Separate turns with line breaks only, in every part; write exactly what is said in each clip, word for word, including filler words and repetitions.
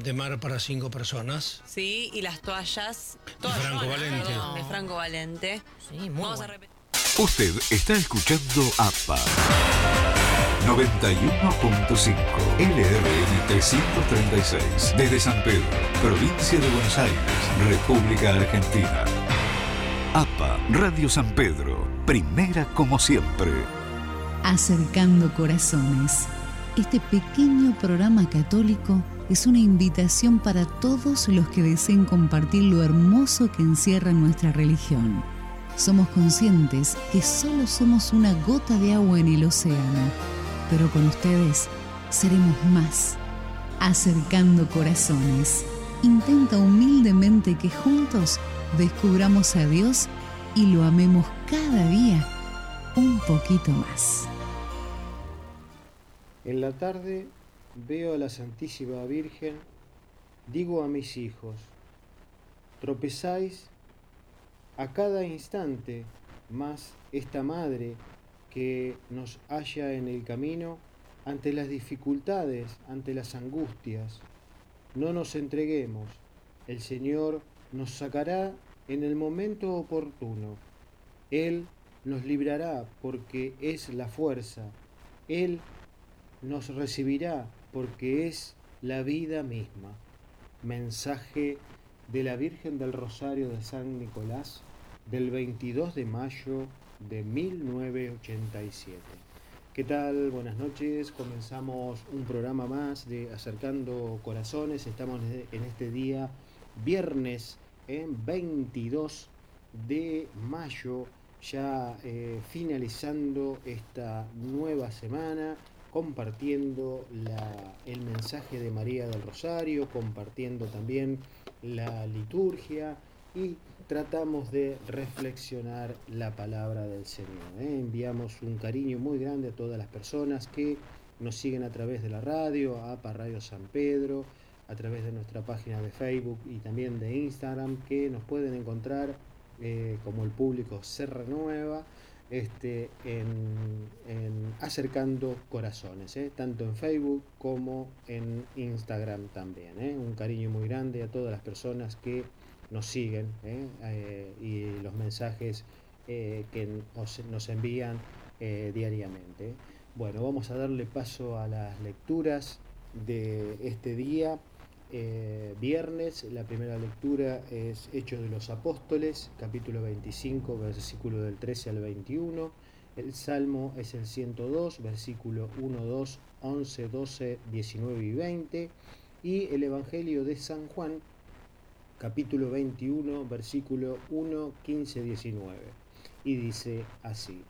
de mar para cinco personas.
Sí, y las toallas.
De Franco Valente.
Perdón, de Franco Valente.
Sí, muy
Vamos
bueno.
a repetir.
Usted está escuchando APA noventa y uno punto cinco L R M trescientos treinta y seis desde San Pedro, provincia de Buenos Aires, República Argentina. APA Radio San Pedro, primera como siempre.
Acercando Corazones. Este pequeño programa católico es una invitación para todos los que deseen compartir lo hermoso que encierra nuestra religión. Somos conscientes que solo somos una gota de agua en el océano, pero con ustedes seremos más. Acercando Corazones. Intenta humildemente que juntos descubramos a Dios y lo amemos cada día un poquito más.
En la tarde veo a la Santísima Virgen, digo a mis hijos, tropezáis a cada instante, más esta madre que nos halla en el camino ante las dificultades, ante las angustias. No nos entreguemos, el Señor nos sacará en el momento oportuno. Él nos librará porque es la fuerza. Él nos recibirá porque es la vida misma. Mensaje de la Virgen del Rosario de San Nicolás del veintidós de mayo de mil novecientos ochenta y siete. ¿Qué tal? Buenas noches. Comenzamos un programa más de Acercando Corazones. Estamos en este día viernes en veintidós de mayo, ya eh, finalizando esta nueva semana, compartiendo la, el mensaje de María del Rosario, compartiendo también la liturgia y tratamos de reflexionar la palabra del Señor. ¿eh? Enviamos un cariño muy grande a todas las personas que nos siguen a través de la radio, a APA Radio San Pedro, a través de nuestra página de Facebook y también de Instagram, que nos pueden encontrar eh, como el público se renueva, este, en, en Acercando Corazones, ¿eh? tanto en Facebook como en Instagram también. ¿eh? Un cariño muy grande a todas las personas que nos siguen ¿eh? Eh, y los mensajes eh, que nos, nos envían eh, diariamente. Bueno, vamos a darle paso a las lecturas de este día. Eh, viernes, la primera lectura es Hechos de los Apóstoles, capítulo veinticinco, versículo del trece al veintiuno. El Salmo es el ciento dos, versículo uno, dos, once, doce, diecinueve y veinte. Y el Evangelio de San Juan, capítulo veintiuno, versículo uno, quince, diecinueve. Y dice así: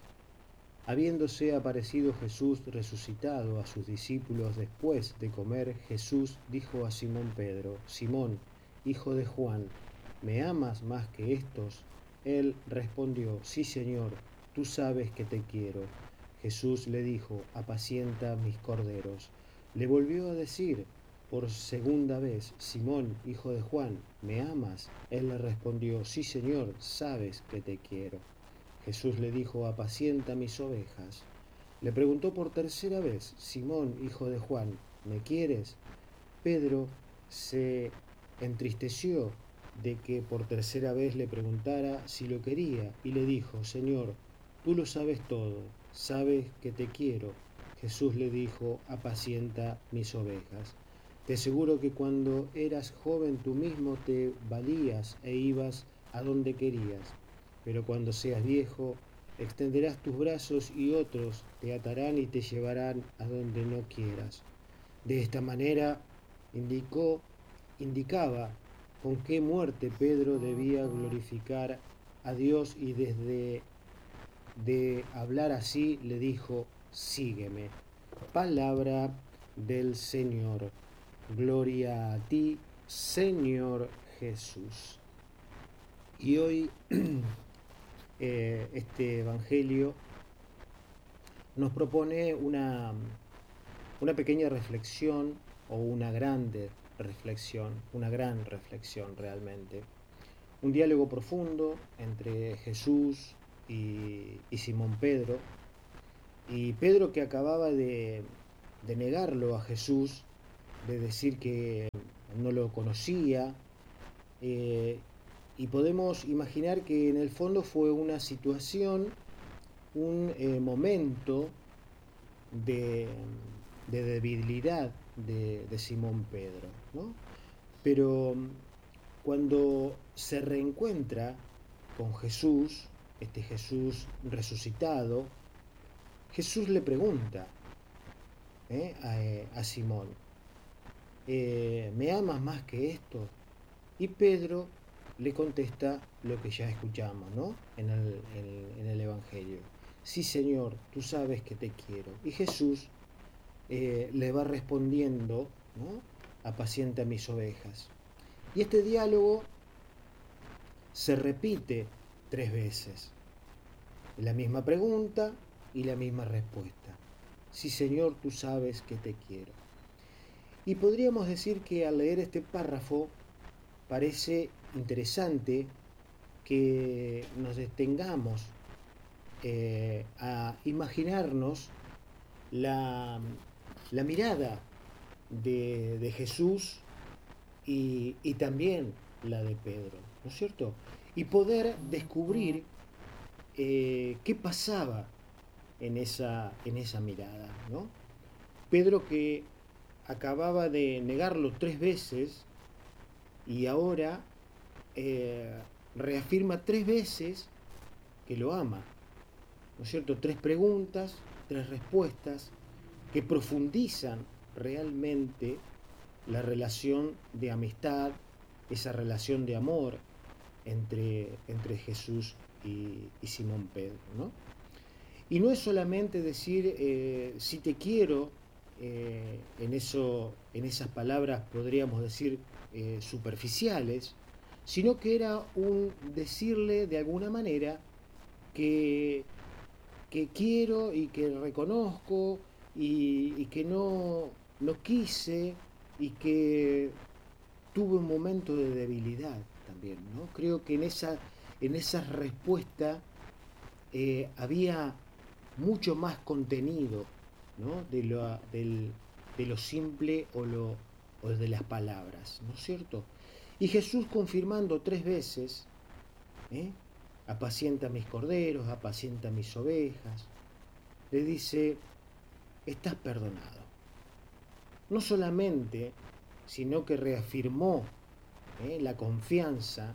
Habiéndose aparecido Jesús resucitado a sus discípulos después de comer, Jesús dijo a Simón Pedro: Simón, hijo de Juan, ¿me amas más que estos? Él respondió: Sí, Señor, tú sabes que te quiero. Jesús le dijo: Apacienta mis corderos. Le volvió a decir por segunda vez: Simón, hijo de Juan, ¿me amas? Él le respondió: Sí, Señor, sabes que te quiero. Jesús le dijo: Apacienta mis ovejas. Le preguntó por tercera vez: Simón, hijo de Juan, ¿me quieres? Pedro se entristeció de que por tercera vez le preguntara si lo quería y le dijo: Señor, tú lo sabes todo, sabes que te quiero. Jesús le dijo: Apacienta mis ovejas. Te aseguro que cuando eras joven tú mismo te valías e ibas a donde querías. Pero cuando seas viejo, extenderás tus brazos y otros te atarán y te llevarán a donde no quieras. De esta manera indicó, indicaba con qué muerte Pedro debía glorificar a Dios, y desde de hablar así le dijo: Sígueme. Palabra del Señor. Gloria a ti, Señor Jesús. Y hoy eh, este Evangelio nos propone una, una pequeña reflexión, o una grande reflexión, una gran reflexión realmente. Un diálogo profundo entre Jesús y, y Simón Pedro. Y Pedro, que acababa de, de negarlo a Jesús, de decir que no lo conocía, eh, y podemos imaginar que en el fondo fue una situación, un eh, momento de, de debilidad de, de Simón Pedro, ¿no? Pero cuando se reencuentra con Jesús, este Jesús resucitado, Jesús le pregunta ¿eh? a, a Simón, eh, ¿me amas más que esto? Y Pedro le contesta lo que ya escuchamos, ¿no? En el, en, en el Evangelio. Sí, Señor, tú sabes que te quiero. Y Jesús eh, le va respondiendo, ¿no? Apacienta mis ovejas. Y este diálogo se repite tres veces. La misma pregunta y la misma respuesta. Sí, Señor, tú sabes que te quiero. Y podríamos decir que al leer este párrafo parece interesante que nos detengamos eh, a imaginarnos la, la mirada de, de Jesús y, y también la de Pedro, ¿no es cierto? Y poder descubrir eh, qué pasaba en esa, en esa mirada, ¿no? Pedro, que acababa de negarlo tres veces y ahora eh, reafirma tres veces que lo ama, ¿no es cierto? Tres preguntas, tres respuestas que profundizan realmente la relación de amistad, esa relación de amor entre, entre Jesús y, y Simón Pedro, ¿no? Y no es solamente decir eh, si te quiero, eh, en, eso, en esas palabras podríamos decir eh, superficiales, sino que era un decirle de alguna manera que, que quiero y que reconozco y, y que no, no quise y que tuve un momento de debilidad también, ¿no? Creo que en esa, en esa respuesta eh, había mucho más contenido, ¿no? de, lo, del, de lo simple o, lo, o de las palabras, ¿no es cierto? Y Jesús, confirmando tres veces, ¿eh? apacienta mis corderos, apacienta mis ovejas, le dice, estás perdonado. No solamente, sino que reafirmó ¿eh? la confianza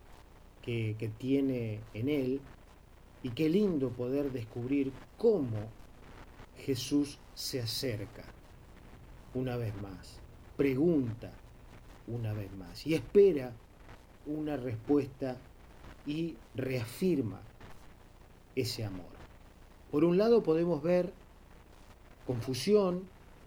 que, que tiene en él. Y qué lindo poder descubrir cómo Jesús se acerca una vez más, pregunta una vez más y espera una respuesta y reafirma ese amor. Por un lado podemos ver confusión,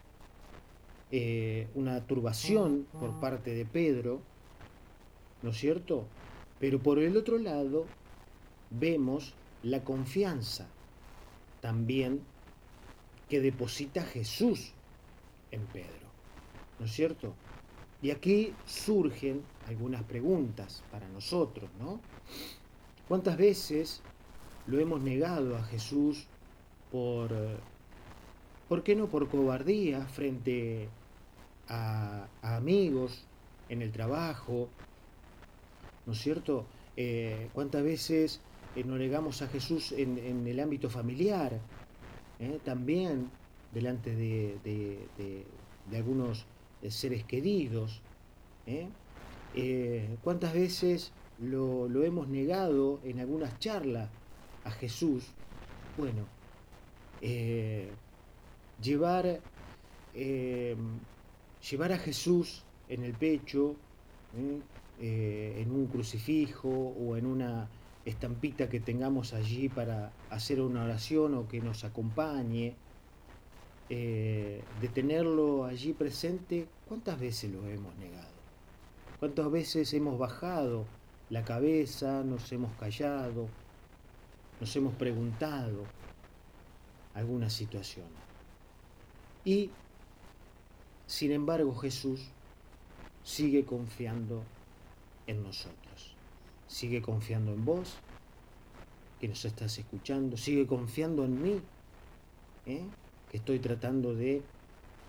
eh, una turbación por parte de Pedro, ¿no es cierto? Pero por el otro lado vemos la confianza también que deposita Jesús en Pedro, ¿no es cierto? Y aquí surgen algunas preguntas para nosotros, ¿no? ¿Cuántas veces lo hemos negado a Jesús por, ¿por qué no? Por cobardía frente a, a amigos en el trabajo, ¿no es cierto? Eh, ¿Cuántas veces Eh, nos negamos a Jesús en, en el ámbito familiar, eh, también delante de, de, de, de algunos seres queridos? Eh? Eh, ¿Cuántas veces lo, lo hemos negado en algunas charlas a Jesús? Bueno, eh, llevar, eh, llevar a Jesús en el pecho, eh, eh, en un crucifijo o en una estampita que tengamos allí para hacer una oración o que nos acompañe, eh, de tenerlo allí presente, ¿cuántas veces lo hemos negado? ¿Cuántas veces hemos bajado la cabeza, nos hemos callado, nos hemos preguntado alguna situación? Y, sin embargo, Jesús sigue confiando en nosotros. Sigue confiando en vos, que nos estás escuchando. Sigue confiando en mí, ¿eh? que estoy tratando de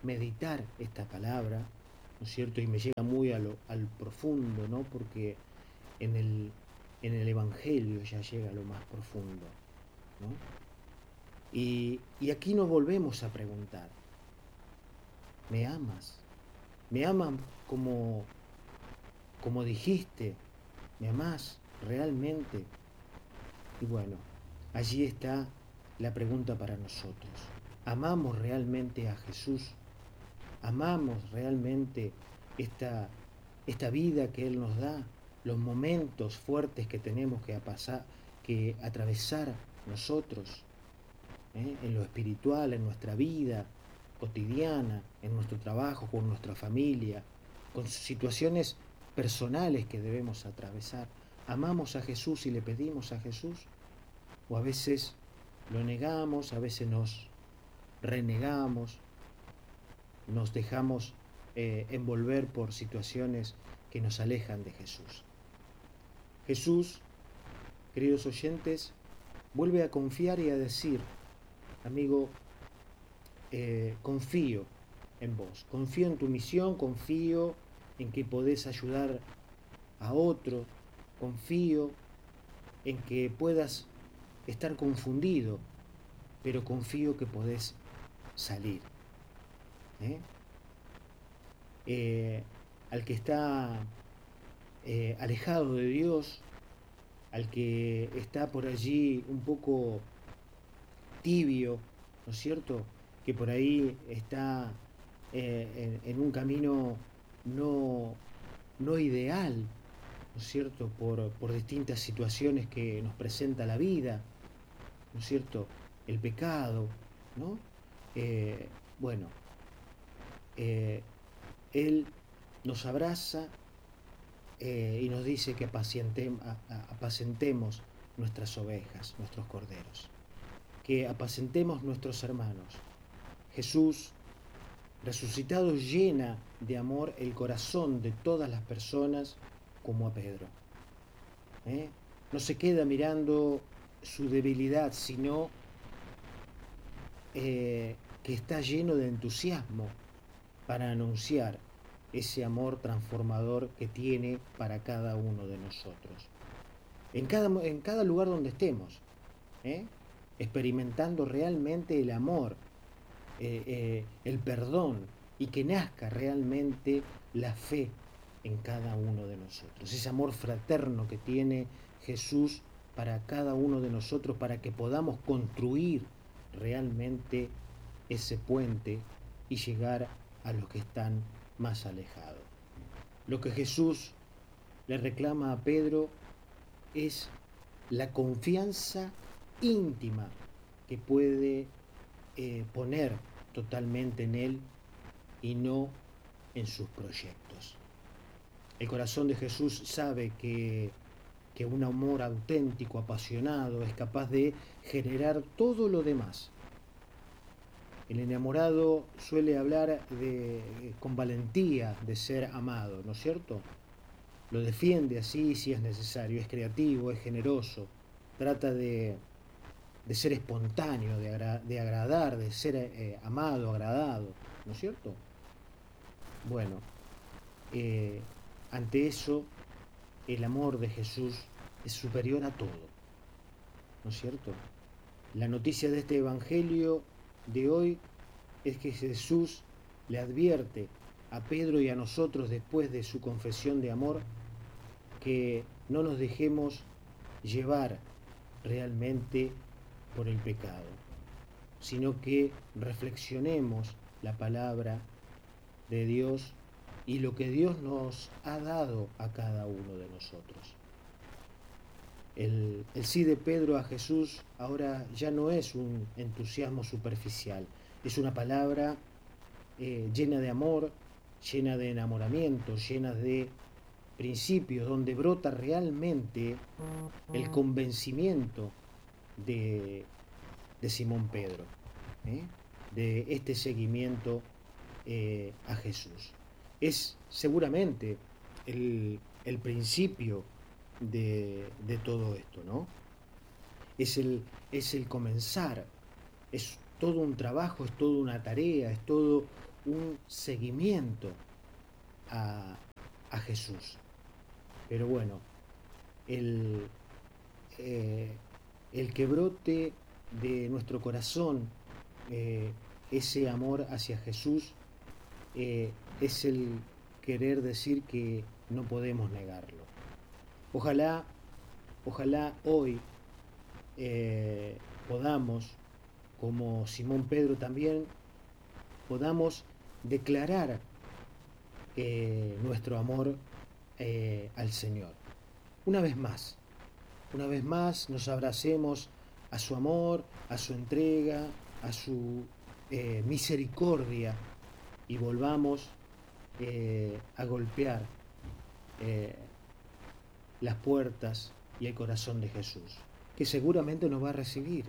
meditar esta palabra, ¿no es cierto? Y me llega muy a lo, al profundo, ¿no? Porque en el, en el Evangelio ya llega a lo más profundo, ¿no? Y, y aquí nos volvemos a preguntar, ¿me amas? ¿Me amas como, como dijiste? ¿Me amás realmente? Y bueno, allí está la pregunta para nosotros. ¿Amamos realmente a Jesús? ¿Amamos realmente esta, esta vida que Él nos da? Los momentos fuertes que tenemos que, pasar, que atravesar nosotros, ¿eh? En lo espiritual, en nuestra vida cotidiana, en nuestro trabajo, con nuestra familia, con situaciones personales que debemos atravesar. ¿Amamos a Jesús y le pedimos a Jesús? ¿O a veces lo negamos, a veces nos renegamos, nos dejamos eh, envolver por situaciones que nos alejan de Jesús? Jesús, queridos oyentes, vuelve a confiar y a decir, amigo, eh, confío en vos, confío en tu misión, confío en que podés ayudar a otro, confío en que puedas estar confundido, pero confío que podés salir. ¿Eh? Eh, al que está eh, alejado de Dios, al que está por allí un poco tibio, ¿no es cierto? Que por ahí está eh, en, en un camino no, no ideal, ¿no es cierto? Por, por distintas situaciones que nos presenta la vida, ¿no es cierto? El pecado, ¿no? Eh, bueno, eh, Él nos abraza eh, y nos dice que apacientemos, apacentemos nuestras ovejas, nuestros corderos, que apacentemos nuestros hermanos. Jesús, resucitado, llena de amor el corazón de todas las personas como a Pedro. ¿Eh? No se queda mirando su debilidad, sino eh, que está lleno de entusiasmo para anunciar ese amor transformador que tiene para cada uno de nosotros. En cada, en cada lugar donde estemos, ¿eh? experimentando realmente el amor, eh, eh, el perdón, y que nazca realmente la fe en cada uno de nosotros. Ese amor fraterno que tiene Jesús para cada uno de nosotros, para que podamos construir realmente ese puente y llegar a los que están más alejados. Lo que Jesús le reclama a Pedro es la confianza íntima que puede eh, poner totalmente en Él y no en sus proyectos. El corazón de Jesús sabe que, que un amor auténtico, apasionado, es capaz de generar todo lo demás. El enamorado suele hablar de, con valentía de ser amado, ¿no es cierto? Lo defiende así si es necesario, es creativo, es generoso, trata de, de ser espontáneo, de, agra, de agradar, de ser eh, amado, agradado, ¿no es cierto? Bueno, eh, ante eso, el amor de Jesús es superior a todo, ¿no es cierto? La noticia de este evangelio de hoy es que Jesús le advierte a Pedro y a nosotros, después de su confesión de amor, que no nos dejemos llevar realmente por el pecado, sino que reflexionemos la palabra de Dios y lo que Dios nos ha dado a cada uno de nosotros. El, el sí de Pedro a Jesús ahora ya no es un entusiasmo superficial, es una palabra eh, llena de amor, llena de enamoramiento, llena de principios, donde brota realmente el convencimiento de, de Simón Pedro, ¿eh? de este seguimiento eh, a Jesús. Es seguramente el, el principio de, de todo esto, ¿no? Es el, es el comenzar, es todo un trabajo, es toda una tarea, es todo un seguimiento a, a Jesús. Pero bueno, el, eh, el que brote de nuestro corazón eh, ese amor hacia Jesús eh, es el querer decir que no podemos negarlo. Ojalá, ojalá hoy eh, podamos, como Simón Pedro también, podamos declarar eh, nuestro amor eh, al Señor. Una vez más, una vez más nos abracemos a su amor, a su entrega, a su eh, misericordia y volvamos eh, a golpear eh, las puertas y el corazón de Jesús, que seguramente nos va a recibir,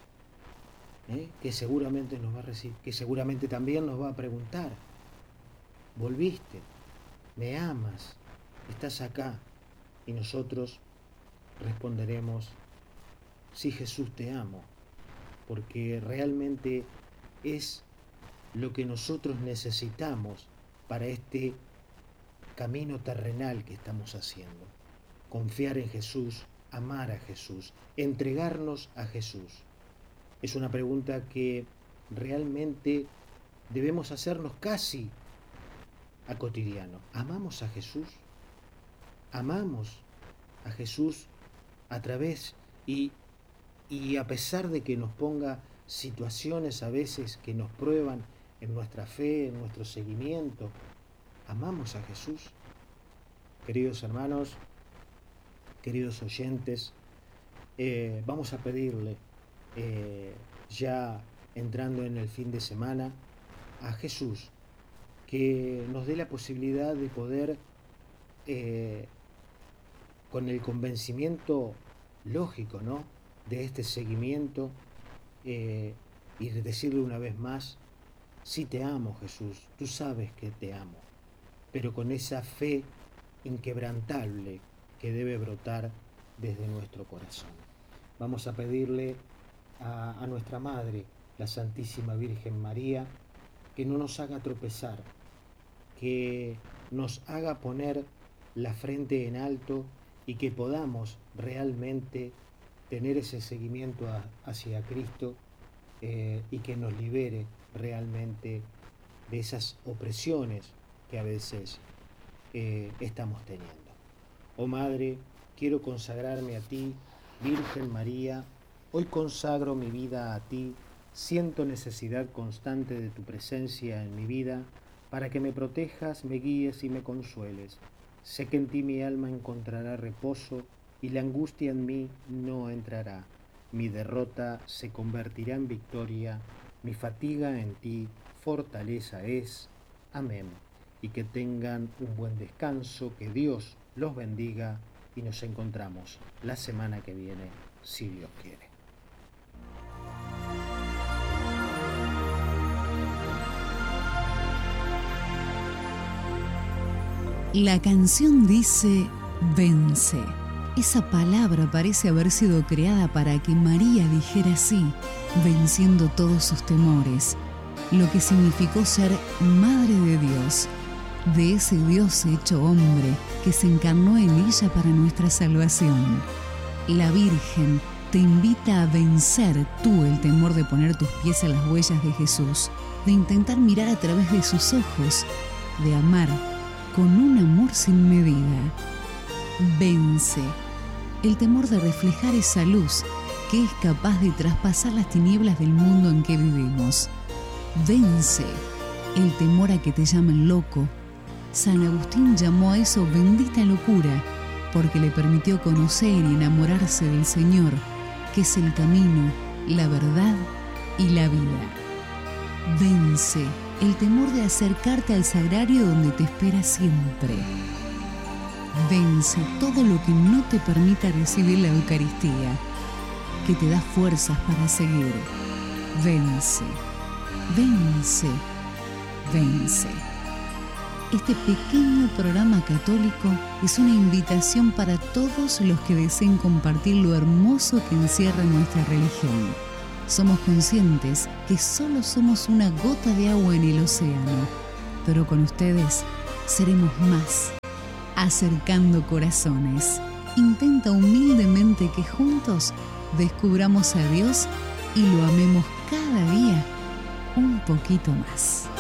¿eh? que seguramente nos va a recibir, que seguramente también nos va a preguntar: ¿volviste? ¿Me amas? ¿Estás acá? Y nosotros responderemos: sí, Jesús, te amo, porque realmente es lo que nosotros necesitamos para este camino terrenal que estamos haciendo. Confiar en Jesús, amar a Jesús, entregarnos a Jesús. Es una pregunta que realmente debemos hacernos casi a cotidiano. ¿Amamos a Jesús? ¿Amamos a Jesús a través y, y a pesar de que nos ponga situaciones a veces que nos prueban en nuestra fe, en nuestro seguimiento? ¿Amamos a Jesús? Queridos hermanos, queridos oyentes, eh, vamos a pedirle, eh, ya entrando en el fin de semana, a Jesús que nos dé la posibilidad de poder, eh, con el convencimiento lógico, ¿no?, de este seguimiento, eh, y decirle una vez más: sí, te amo, Jesús, tú sabes que te amo, pero con esa fe inquebrantable que debe brotar desde nuestro corazón. Vamos a pedirle a, a nuestra Madre, la Santísima Virgen María, que no nos haga tropezar, que nos haga poner la frente en alto y que podamos realmente tener ese seguimiento a, hacia Cristo, eh, y que nos libere realmente de esas opresiones que a veces eh, estamos teniendo. Oh Madre, quiero consagrarme a ti, Virgen María. Hoy consagro mi vida a ti. Siento necesidad constante de tu presencia en mi vida, para que me protejas, me guíes y me consueles. Sé que en ti mi alma encontrará reposo y la angustia en mí no entrará. Mi derrota se convertirá en victoria, mi fatiga en ti fortaleza es. Amén. Y que tengan un buen descanso, que Dios los bendiga y nos encontramos la semana que viene, si Dios quiere.
La canción dice: vence. Esa palabra parece haber sido creada para que María dijera sí, venciendo todos sus temores, lo que significó ser Madre de Dios, de ese Dios hecho hombre que se encarnó en ella para nuestra salvación. La Virgen te invita a vencer tú el temor de poner tus pies en las huellas de Jesús, de intentar mirar a través de sus ojos, de amar con un amor sin medida. Vence el temor de reflejar esa luz que es capaz de traspasar las tinieblas del mundo en que vivimos. Vence el temor a que te llamen loco. San Agustín llamó a eso bendita locura, porque le permitió conocer y enamorarse del Señor, que es el camino, la verdad y la vida. Vence el temor de acercarte al sagrario donde te espera siempre. Vence todo lo que no te permita recibir la Eucaristía, que te da fuerzas para seguir. Vence, vence, vence. Este pequeño programa católico es una invitación para todos los que deseen compartir lo hermoso que encierra nuestra religión. Somos conscientes que solo somos una gota de agua en el océano, pero con ustedes seremos más. Acercando Corazones. Intenta humildemente que juntos descubramos a Dios y lo amemos cada día un poquito más.